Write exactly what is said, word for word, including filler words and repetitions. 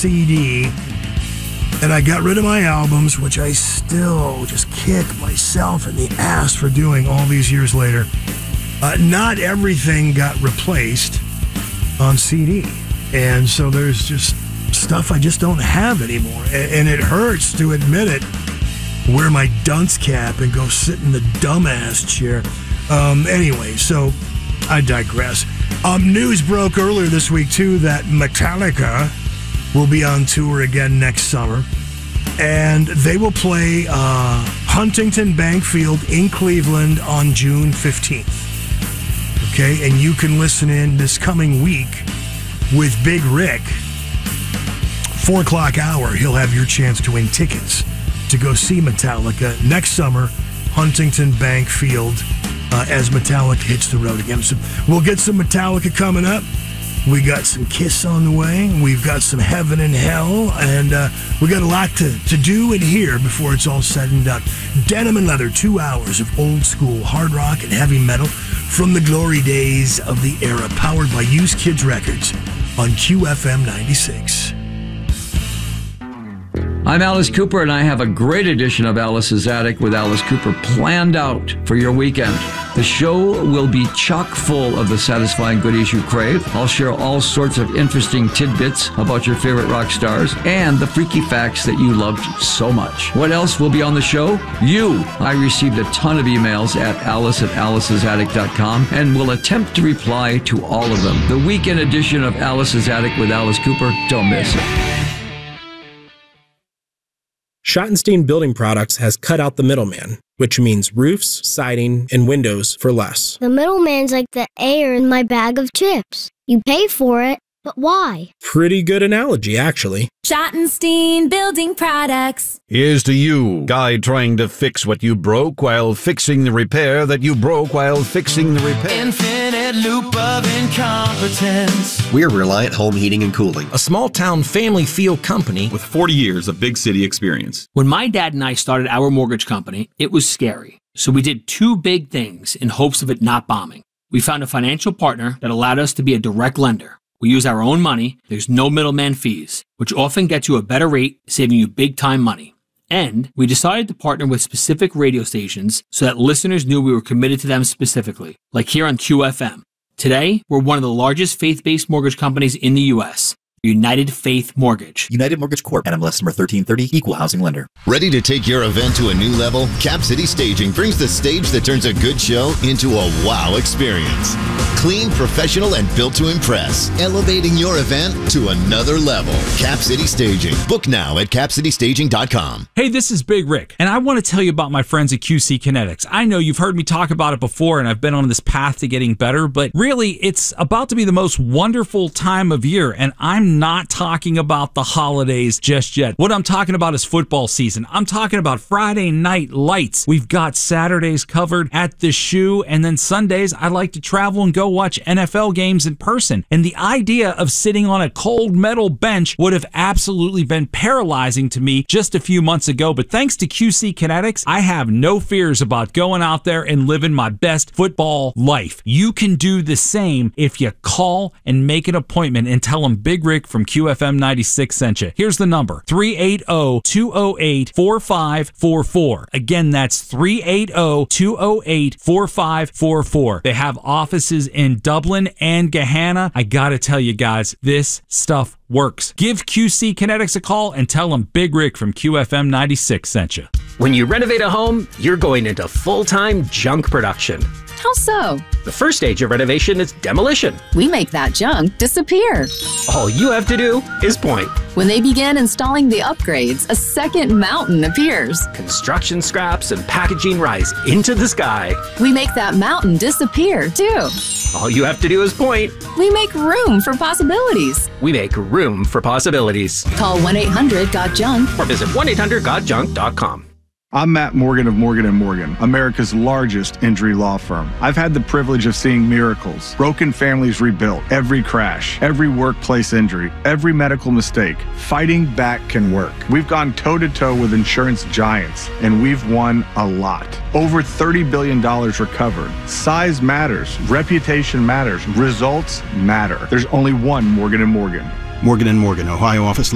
C D, and I got rid of my albums, which I still just kick myself in the ass for doing all these years later. Uh, not everything got replaced on C D, and so there's just stuff I just don't have anymore, and, and it hurts to admit it. Wear my dunce cap and go sit in the dumbass chair. Um, anyway, so I digress. Um, news broke earlier this week, too, that Metallica will be on tour again next summer, and they will play uh, Huntington Bank Field in Cleveland on June fifteenth. Okay, and you can listen in this coming week with Big Rick. Four o'clock hour, he'll have your chance to win tickets to go see Metallica next summer, Huntington Bank Field, uh, as Metallica hits the road again. So we'll get some Metallica coming up. We got some Kiss on the way. We've got some Heaven and Hell, and uh, we got a lot to, to do and hear before it's all said and done. Denim and Leather, two hours of old school hard rock and heavy metal from the glory days of the era, powered by Used Kids Records on Q F M ninety-six. I'm Alice Cooper, and I have a great edition of Alice's Attic with Alice Cooper planned out for your weekend. The show will be chock full of the satisfying goodies you crave. I'll share all sorts of interesting tidbits about your favorite rock stars and the freaky facts that you loved so much. What else will be on the show? You. I received a ton of emails at alice at alice's attic dot com and will attempt to reply to all of them. The weekend edition of Alice's Attic with Alice Cooper. Don't miss it. Schottenstein Building Products has cut out the middleman, which means roofs, siding, and windows for less. The middleman's like the air in my bag of chips. You pay for it, but why? Pretty good analogy, actually. Schottenstein Building Products. Here's to you, guy trying to fix what you broke while fixing the repair that you broke while fixing the repair. Infinite loop of incompetence. We're Reliant Home Heating and Cooling, a small-town family feel company with forty years of big city experience. When my dad and I started our mortgage company, it was scary. So we did two big things in hopes of it not bombing. We found a financial partner that allowed us to be a direct lender. We use our own money, there's no middleman fees, which often gets you a better rate, saving you big time money. And we decided to partner with specific radio stations so that listeners knew we were committed to them specifically, like here on Q F M. Today, we're one of the largest faith-based mortgage companies in the U S United Faith Mortgage. United Mortgage Corp. N M L S number thirteen thirty, Equal Housing Lender. Ready to take your event to a new level? Cap City Staging brings the stage that turns a good show into a wow experience. Clean, professional, and built to impress. Elevating your event to another level. Cap City Staging. Book now at cap city staging dot com. Hey, this is Big Rick, and I want to tell you about my friends at Q C Kinetics. I know you've heard me talk about it before, and I've been on this path to getting better, but really, it's about to be the most wonderful time of year, and I'm not talking about the holidays just yet. What I'm talking about is football season. I'm talking about Friday night lights. We've got Saturdays covered at the Shoe, and then Sundays I like to travel and go watch N F L games in person. And the idea of sitting on a cold metal bench would have absolutely been paralyzing to me just a few months ago, but thanks to Q C Kinetics, I have no fears about going out there and living my best football life. You can do the same if you call and make an appointment and tell them Big Rick from Q F M ninety-six sent you. Here's the number, three eight zero, two zero eight, four five four four. Again, that's three eight zero, two zero eight, four five four four. They have offices in Dublin and Gahanna. I gotta tell you guys, this stuff works. Give Q C Kinetics a call and tell them Big Rick from Q F M ninety-six sent you. When you renovate a home, you're going into full-time junk production. How so? The first stage of renovation is demolition. We make that junk disappear. All you have to do is point. When they begin installing the upgrades, a second mountain appears. Construction scraps and packaging rise into the sky. We make that mountain disappear, too. All you have to do is point. We make room for possibilities. We make room for possibilities. Call one eight hundred got junk or visit one eight hundred got junk dot com. I'm Matt Morgan of Morgan and Morgan, America's largest injury law firm. I've had the privilege of seeing miracles, broken families rebuilt, every crash, every workplace injury, every medical mistake. Fighting back can work. We've gone toe-to-toe with insurance giants, and we've won a lot. Over thirty billion dollars recovered. Size matters. Reputation matters. Results matter. There's only one Morgan and Morgan. Morgan and Morgan, Ohio office